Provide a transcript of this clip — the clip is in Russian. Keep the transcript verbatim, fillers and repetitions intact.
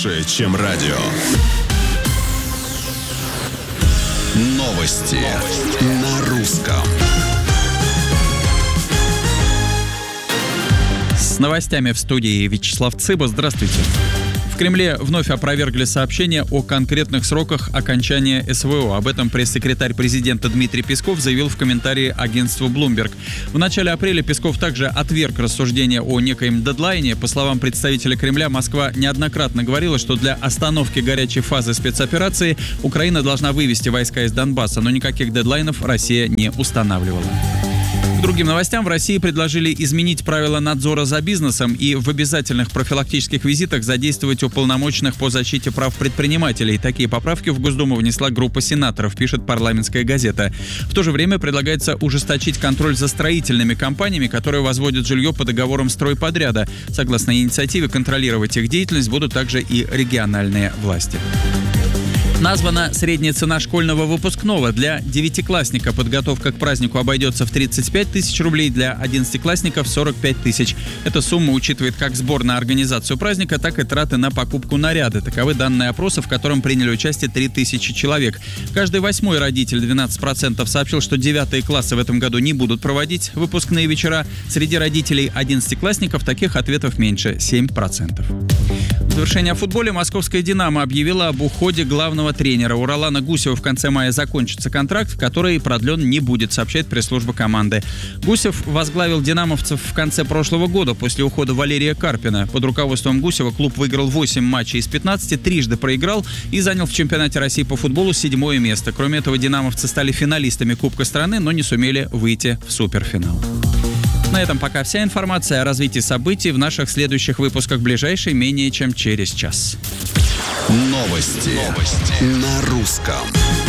больше, чем радио. Новости, Новости. На русском. С новостями в студии Вячеслав Цыба. Здравствуйте. В Кремле вновь опровергли сообщения о конкретных сроках окончания СВО. Об этом пресс-секретарь президента Дмитрий Песков заявил в комментарии агентству Bloomberg. В начале апреля Песков также отверг рассуждения о некоем дедлайне. По словам представителя Кремля, Москва неоднократно говорила, что для остановки горячей фазы спецоперации Украина должна вывести войска из Донбасса, но никаких дедлайнов Россия не устанавливала. К другим новостям. В России предложили изменить правила надзора за бизнесом и в обязательных профилактических визитах задействовать уполномоченных по защите прав предпринимателей. Такие поправки в Госдуму внесла группа сенаторов, пишет «Парламентская газета». В то же время предлагается ужесточить контроль за строительными компаниями, которые возводят жилье по договорам стройподряда. Согласно инициативе, контролировать их деятельность будут также и региональные власти. Названа средняя цена школьного выпускного. Для девятиклассника подготовка к празднику обойдется в тридцать пять тысяч рублей, для одиннадцатиклассников — сорок пять тысяч. Эта сумма учитывает как сбор на организацию праздника, так и траты на покупку наряда. Таковы данные опроса, в котором приняли участие три тысячи человек. Каждый восьмой родитель, двенадцать процентов, сообщил, что девятые классы в этом году не будут проводить выпускные вечера. Среди родителей одиннадцатиклассников таких ответов меньше — семь процентов. В завершение о футболе. Московская «Динамо» объявила об уходе главного тренера. У Ролана Гусева в конце мая закончится контракт, который продлен не будет, сообщает пресс-служба команды. Гусев возглавил «Динамовцев» в конце прошлого года после ухода Валерия Карпина. Под руководством Гусева клуб выиграл восемь матчей из пятнадцати, трижды проиграл и занял в чемпионате России по футболу седьмое место. Кроме этого, «Динамовцы» стали финалистами Кубка страны, но не сумели выйти в суперфинал. На этом пока вся информация. О развитии событий в наших следующих выпусках ближайшей менее чем через час. Новости, Новости. На русском.